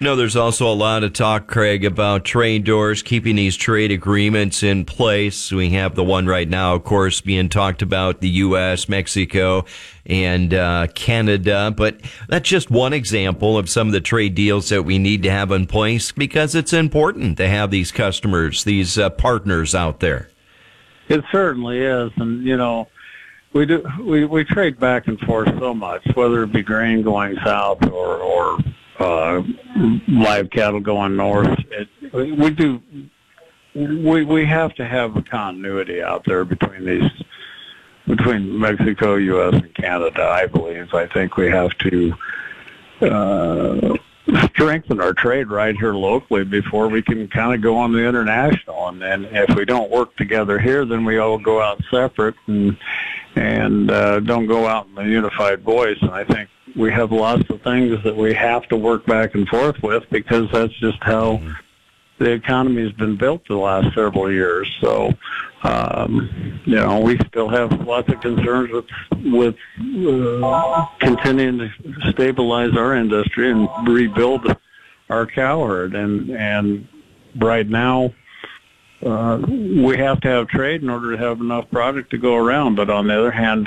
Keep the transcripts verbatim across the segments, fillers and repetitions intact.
No, there's also a lot of talk, Craig, about trade doors, keeping these trade agreements in place. We have the one right now, of course, being talked about, the U S, Mexico, and uh, Canada. But that's just one example of some of the trade deals that we need to have in place because it's important to have these customers, these uh, partners out there. It certainly is. And, you know, we do we, we trade back and forth so much, whether it be grain going south or, or Uh, live cattle going north. It, we do. We we have to have a continuity out there between these, between Mexico, U S, and Canada. I believe. I think we have to uh, strengthen our trade right here locally before we can kind of go on the international. And then if we don't work together here, then we all go out separate and and uh, don't go out in a unified voice. And I think we have lots of things that we have to work back and forth with because that's just how the economy has been built the last several years. So, um, you know, we still have lots of concerns with with uh, continuing to stabilize our industry and rebuild our cow herd. And and right now, uh, we have to have trade in order to have enough product to go around. But on the other hand,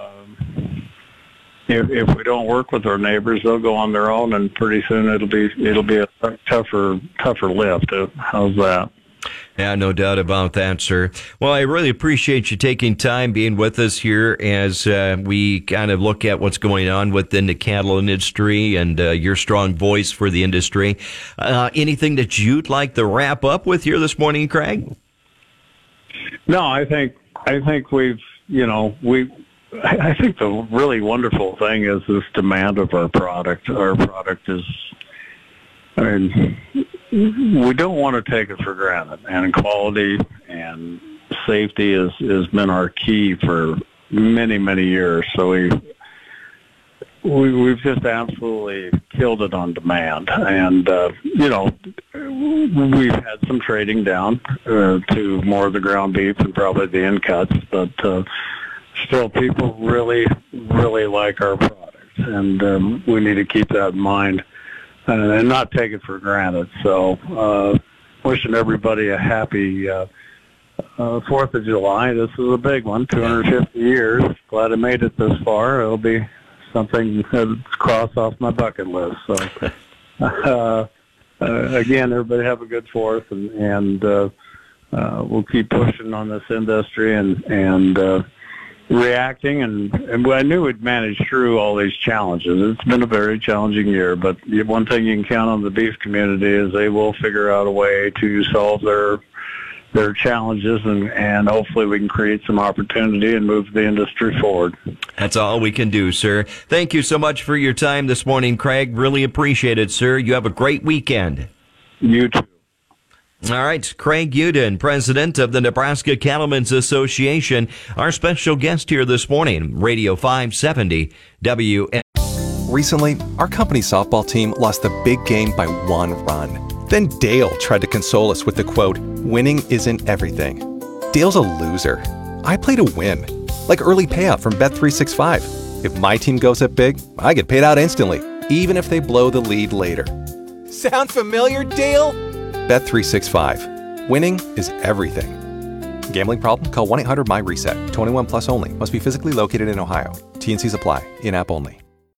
If, if we don't work with our neighbors, they'll go on their own, and pretty soon it'll be it'll be a tougher tougher lift. How's that? Yeah, no doubt about that, sir. Well, I really appreciate you taking time being with us here as uh, we kind of look at what's going on within the cattle industry and uh, your strong voice for the industry. Uh, anything that you'd like to wrap up with here this morning, Craig? No, I think I think we've you know we. I think the really wonderful thing is this demand of our product. Our product is, I mean, we don't want to take it for granted. And quality and safety is, has been our key for many, many years. So we, we we've just absolutely killed it on demand. And, uh, you know, we've had some trading down uh, to more of the ground beef and probably the end cuts, but uh, still, people really, really like our product, and um, we need to keep that in mind and, and not take it for granted. So, uh, wishing everybody a happy uh, uh, fourth of July. This is a big one, two hundred fifty years. Glad I made it this far. It'll be something that's crossed off my bucket list. So, uh, uh, again, everybody have a good fourth, and, and uh, uh, we'll keep pushing on this industry and, and uh, reacting, and, and I knew we'd manage through all these challenges. It's been a very challenging year, but one thing you can count on the beef community is they will figure out a way to solve their their challenges, and, and hopefully we can create some opportunity and move the industry forward. That's all we can do, sir. Thank you so much for your time this morning, Craig. Really appreciate it, sir. You have a great weekend. You too. All right, Craig Uden, president of the Nebraska Cattlemen's Association, our special guest here this morning, Radio five seventy W N. Recently, our company's softball team lost the big game by one run. Then Dale tried to console us with the quote, "Winning isn't everything." Dale's a loser. I play to win, like early payout from Bet three sixty-five. If my team goes up big, I get paid out instantly, even if they blow the lead later. Sound familiar, Dale? Bet three sixty-five. Winning is everything. Gambling problem? Call one eight hundred M Y RESET. twenty-one plus only. Must be physically located in Ohio. T and Cs apply. In-app only.